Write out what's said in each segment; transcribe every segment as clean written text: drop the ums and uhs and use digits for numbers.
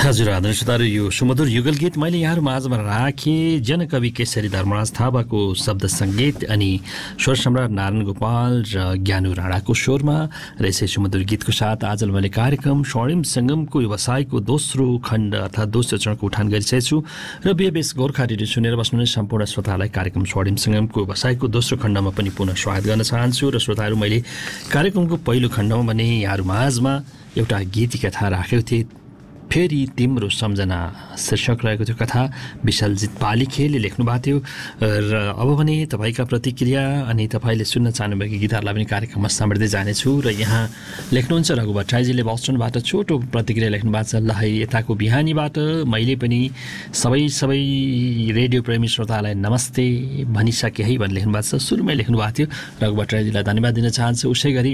हजुर आदरणीय श्रोताहरू, यो सुमधुर युगल गीत मैले यहाँहरू माझमा राखेँ। जनकवि केशरी धर्मराज थापाको शब्द सङ्गीत अनि स्वर सम्राट नारायण गोपाल र ज्ञानु राणाको स्वरमा र यसै सुमधुर गीतको साथ आज मैले कार्यक्रम स्वर्णिम सङ्गमको व्यवसायको दोस्रो खण्ड अर्थात् दोस्रो चरणको उठान गरिसकेको छु र बिएबएस गोर्खा रेडियो सुनेर बस्नुहुने सम्पूर्ण श्रोतालाई कार्यक्रम स्वर्णिम सङ्गमको व्यवसायको दोस्रो खण्डमा पनि पुनः स्वागत गर्न चाहन्छु। र श्रोताहरू, मैले कार्यक्रमको पहिलो खण्डमा भने यहाँहरू माझमा एउटा गीती कथा राखेको थिएँ, फेरि तिम्रो सम्झना शीर्षक रहेको थियो। कथा विशालजित पालिखेले लेख्नु भएको थियो र अब भने तपाईँका प्रतिक्रिया अनि तपाईँले सुन्न चाहनुभएको गीतहरूलाई पनि कार्यक्रममा सामेट्दै जानेछु। र यहाँ लेख्नुहुन्छ रघु भट्टराईजीले बस्टनबाट छोटो प्रतिक्रिया लेख्नु भएको छ। ल है, यताको बिहानीबाट मैले पनि सबै रेडियो प्रेमी श्रोतालाई नमस्ते भनिसकेँ है भनेर लेख्नु भएको छ। सुरुमै लेख्नु भएको थियो। रघु भट्टराईजीलाई धन्यवाद दिन चाहन्छु। उसै गरी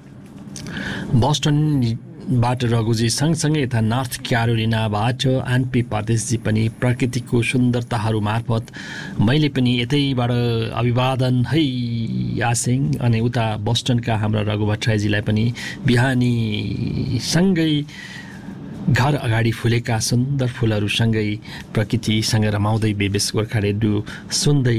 बस्टनबाट रघुजी सँगसँगै यता नर्थ क्यारोलिनाबाट एनपी परदेशजी पनि प्रकृतिको सुन्दरताहरू मार्फत मैले पनि यतैबाट अभिवादन है आसिङ। अनि उता बस्टनका हाम्रा रघु भट्टराईजीलाई पनि बिहानी सँगै घर अगाडि फुलेका सुन्दर फुलहरूसँगै प्रकृतिसँग रमाउँदै बिएबएस गोर्खा रेडियो सुन्दै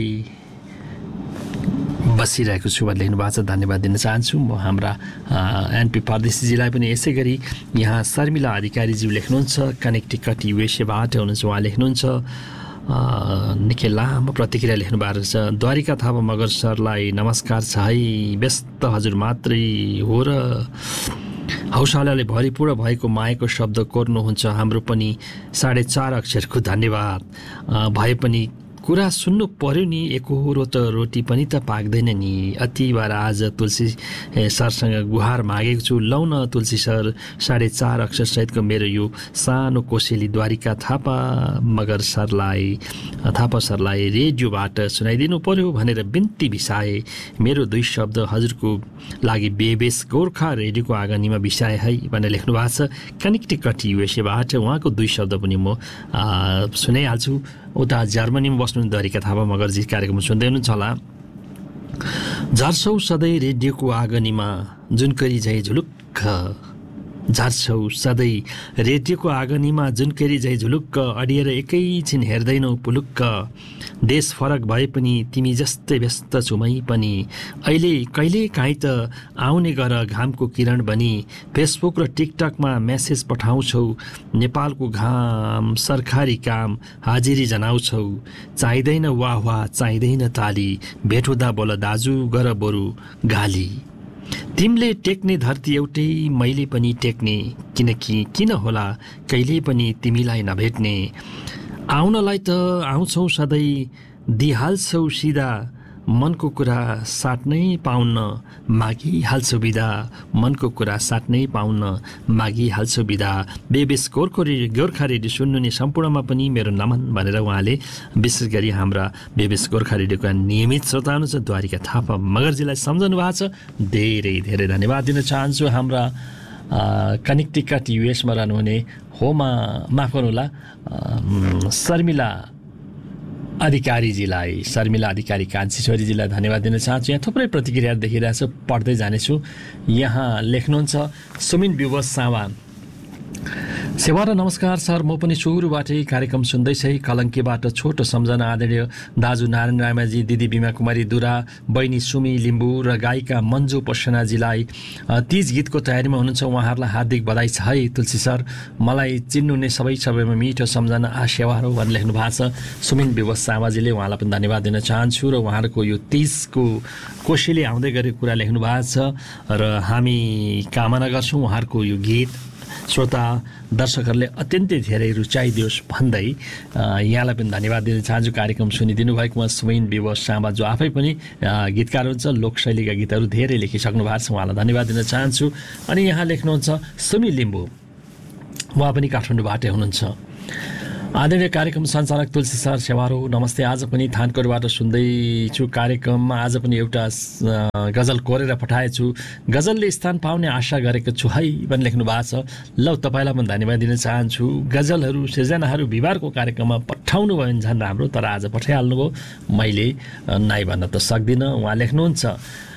बसिरहेको छु भनेर लेख्नु भएको छ। धन्यवाद दिन चाहन्छु म हाम्रा एनपी परदेशीजीलाई पनि। यसै गरी यहाँ शर्मिला अधिकारीज्यू लेख्नुहुन्छ, कनेक्टिकट युएसएबाट हुनुहुन्छ। उहाँ लेख्नुहुन्छ, निकै लामो प्रतिक्रिया लेख्नु भएको छ। द्वारिका थापा मगर सरलाई नमस्कार छ है, व्यस्त हजुर मात्रै हो र हौसलाले भरिपूर्ण भएको मायाको शब्द कोर्नुहुन्छ। हाम्रो पनि 4.5 अक्षरको धन्यवाद भए पनि कुरा सुन्नु पर्यो नि, एकहोरो त रोटी पनि त पाक्दैन नि। अति बार आज तुलसी सरसँग गुहार मागेको छु। लौ न तुलसी सर, 4.5 अक्षरसहितको मेरो यो सानो कोसेली द्वारिका थापा सरलाई रेडियोबाट सुनाइदिनु पर्यो भनेर बिन्ती बिसाए। मेरो 2 शब्द हजुरको लागि बिएबएस गोर्खा रेडियोको आँगनीमा बिसाए है भनेर लेख्नु भएको छ। कनेक्टिकट युएसएबाट उहाँको 2 शब्द पनि म सुनाइहाल्छु। उता जर्मनीमा बस्नु द्वारिका थापा मगरजी कार्यक्रम सुन्दै हुनुहुन्छ होला। झार्छौ सधैँ रेडियोको आँगनीमा जुनकरी झै झुलुक्क, झार्छौ सधैँ रेडियोको आँगनीमा जुनकरी झै झुलुक्क, अडिएर एकैछिन हेर्दैनौ पुलुक्क। देश फरक भए पनि तिमी जस्तै व्यस्त छुमै पनि, अहिले कहिले काहीँ त आउने गर घामको किरण बनी। फेसबुक र टिकटकमा मेसेज पठाउँछौ, नेपालको घाम सरकारी काम हाजिरी जनाउँछौ। चाहिँदैन वाह चाहिँदैन ताली, भेट हुँदा बोल दाजु गर बरु गाली। तिमीले टेक्ने धरती एउटै मैले पनि टेक्ने, किनकि किन होला कहिले पनि तिमीलाई नभेट्ने। आउनलाई त आउँछौ सधैँ दिइहाल्छौ सिधा, मनको कुरा साट्नै पाउन्न मागिहाल्छौ बिदा। मनको कुरा साट्नै पाउन्न मागिहाल्छौ बिदा। बिएबएस गोर्खा रेडियो सुन्नुहुने सम्पूर्णमा पनि मेरो नमन भनेर उहाँले विशेष गरी हाम्रा बिएबएस गोर्खा रेडियोका नियमित श्रोता हुनुहुन्छ द्वारिका थापा मगरजीलाई सम्झनु भएको छ। धेरै धेरै धन्यवाद दिन चाहन्छु। हाम्रा कनेक्टिकट युएसमा रहनुहुने माफ गर्नुहोला शर्मिला अधिकारी कान्छी छोरीजीलाई धन्यवाद दिन चाहन्छु। यहाँ थुप्रै प्रतिक्रिया देखिरहेको छु, पढ्दै जानेछु। यहाँ लेख्नुहुन्छ सुमिन विवश सावा, सेवा र नमस्कार सर, म पनि सुरुबाटै कार्यक्रम सुन्दैछै। कलङ्कीबाट छोटो सम्झना आदरणीय दाजु नारायण रायमाजी, दिदी बिमा कुमारी दुरा, बहिनी सुमी लिम्बू र गायिका मन्जु पसनाजीलाई तीज गीतको तयारीमा हुनुहुन्छ। उहाँहरूलाई हार्दिक बधाई छ है तुलसी सर। मलाई चिन्नुहुने सबैमा मिठो सम्झना सेवा हो भनेर लेख्नु भएको छ सुमिन विवश सामाजीले। उहाँलाई पनि धन्यवाद दिन चाहन्छु। र उहाँहरूको यो तीजको कोसेली आउँदै गरेको कुरा लेख्नु भएको छ र हामी कामना गर्छौँ उहाँहरूको यो गीत श्रोता दर्शकहरूले अत्यन्तै धेरै रुचाइदियोस् भन्दै यहाँलाई पनि धन्यवाद दिन चाहन्छु। कार्यक्रम सुनिदिनु भएकोमा सुमिन विवश सामा जो आफै पनि गीतकार हुन्छ, लोकशैलीका गीतहरू धेरै लेखिसक्नु भएको छ, उहाँलाई धन्यवाद दिन चाहन्छु। अनि यहाँ लेख्नुहुन्छ सुमी लिम्बू, उहाँ पनि काठमाडौँबाटै हुनुहुन्छ। आदरणीय कार्यक्रम सञ्चालक तुलसी सर सेवारो नमस्ते। आज पनि थानकोटबाट सुन्दैछु कार्यक्रममा। आज पनि एउटा गजल कोरेर पठाएछु, गजलले स्थान पाउने आशा गरेको छु है भनेर लेख्नु भएको छ। ल तपाईँलाई पनि धन्यवाद दिन चाहन्छु। गजलहरू सिर्जनाहरू बिहिबारको कार्यक्रममा पठाउनु भयो भने झन् राम्रो, तर आज पठाइहाल्नुभयो, मैले नाइ भन्न त सक्दिनँ। उहाँ लेख्नुहुन्छ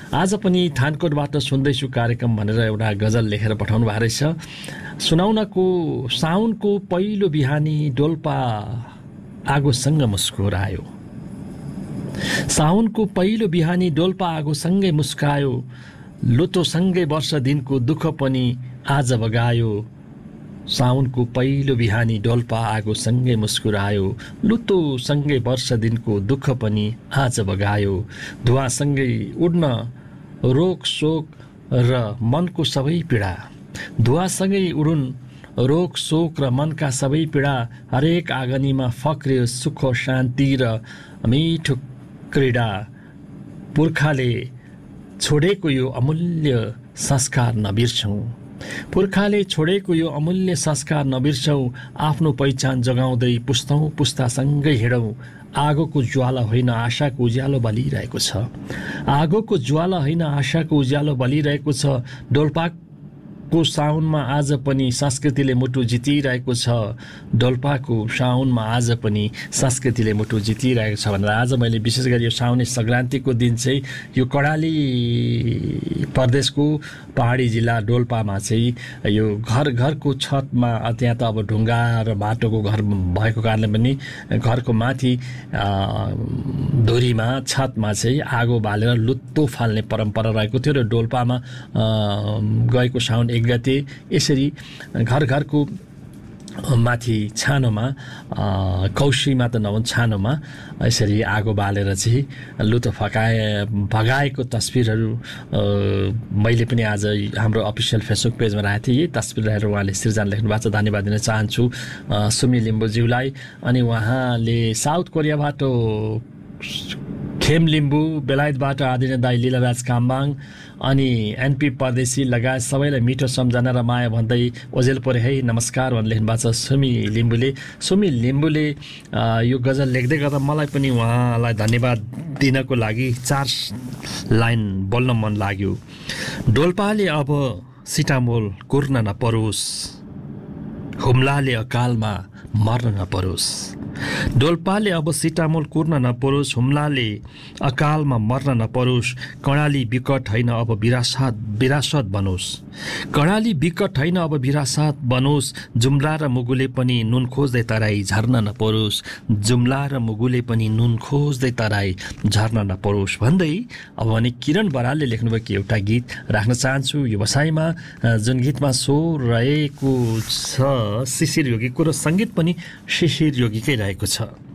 आज पनि थानकोटबाट सुन्दैछु कार्यक्रम भनेर एउटा गजल लेखेर पठाउनु भएको रहेछ। सुनाउनको साउनको पहिलो बिहानी डोल्पा आगोसँग मुस्कुरायो। साउनको पहिलो बिहानी डोल्पा आगोसँगै मुस्कायो। लुतोसँगै वर्ष दिनको दुःख पनि आज बगायो। साउनको पहिलो बिहानी डोल्पा आगोसँगै मुस्कुरायो। लुतोसँगै वर्ष दिनको दुःख पनि आज बगायो। धुवासँगै उड्न रोग शोक र मनको सबै पीडा। धुवासँगै उडुन् रोग शोक र मनका सबै पीडा। हरेक आँगनीमा फक्रियो सुख शान्ति र मिठो क्रीडा। पुर्खाले छोडेको यो अमूल्य संस्कार नबिर्सौँ। पुर्खाले छोडेको यो अमूल्य संस्कार नबिर्सौँ। आफ्नो पहिचान जगाउँदै पुस्तौँ पुस्तासँगै हिँडौँ। आगोको ज्वाला होइन आशाको उज्यालो बलिरहेको छ। आगोको ज्वाला होइन आशाको उज्यालो बलिरहेको छ। डोल्पाको साउनमा आज पनि संस्कृतिले मुटु जितिरहेको छ। डोल्पाको साउनमा आज पनि संस्कृतिले मुटु जितिरहेको छ भनेर आज मैले विशेष गरी यो साउने सङ्क्रान्तिको दिन चाहिँ यो कर्णाली प्रदेशको पहाडी जिल्ला डोल्पामा चाहिँ यो घरको छतमा त्यहाँ त अब ढुङ्गा र बाटोको घर भएको कारणले पनि घरको माथि धुरीमा छतमा चाहिँ आगो बालेर लुत्तो फाल्ने परम्परा रहेको थियो र डोल्पामा गएको साउन 1 गते यसरी घरको माथि छानोमा कौशीमा त नभन् छानोमा यसरी आगो बालेर चाहिँ लुतो भगाएको तस्बिरहरू मैले पनि आज हाम्रो अफिसियल फेसबुक पेजमा राखेको थिएँ। यही तस्बिर रहेर उहाँले सृजना लेख्नु भएको छ। धन्यवाद दिन चाहन्छु सुमी लिम्बूज्यूलाई। अनि उहाँले साउथ कोरियाबाट खेम लिम्बू, बेलायतबाट आदरणीय दाई लीलाराज काम्बाङ अनि एनपी परदेशी लगायत सबैलाई मिठो सम्झना र माया भन्दै ओजेल परे है नमस्कार भनेर लेख्नु भएको छ सुमी लिम्बूले यो गजल लेख्दै गर्दा मलाई पनि उहाँलाई धन्यवाद दिनको लागि 4 लाइन बोल्न मन लाग्यो। डोल्पाले अब सिटामोल कुर्न नपरोस्, हुम्लाले अकालमा मर्न नपरोस्। डोल्पाले अब सिटामोल कुर्न नपरोस्, हुम्लाले अकालमा मर्न नपरोस्। कर्णाली विकट होइन अब विरासत बनोस्। कर्णाली विकट होइन अब विरासत बनोस्। जुम्ला र मुगुले पनि नुन खोज्दै तराई झर्न नपरोस्। जुम्ला र मुगुले पनि नुन खोज्दै तराई झर्न नपरोस् भन्दै अब भने किरण बरालले लेख्नुभएको एउटा गीत राख्न चाहन्छु यो बसाइमा, जुन गीतमा स्वर रहेको छ शिशिर योगीको र सङ्गीत पनि शिशिर योगीकै रहेको छ।